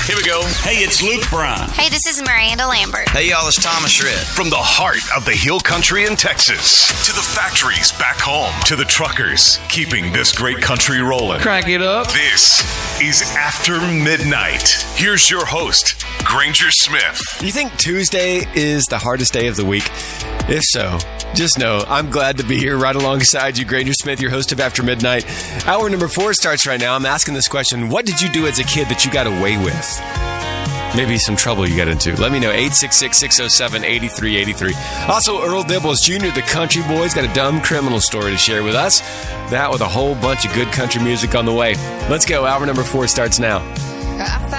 Here we go. Hey, it's Luke Bryan. Hey, this is Miranda Lambert. Hey, y'all, it's Thomas Shred. From the heart of the Hill Country in Texas to the factories back home to the truckers keeping this great country rolling. Crank it up. This is After Midnight. Here's your host, Granger Smith. Do you think Tuesday is the hardest day of the week? If so, just know I'm glad to be here right alongside you, Granger Smith, your host of After Midnight. Hour number 4 starts right now. I'm asking this question: what did you do as a kid that you got away with? Maybe some trouble you got into. Let me know. 866-607-8383. Also, Earl Dibbles Jr., the country boy's got a dumb criminal story to share with us. That with a whole bunch of good country music on the way. Let's go. Hour number 4 starts now.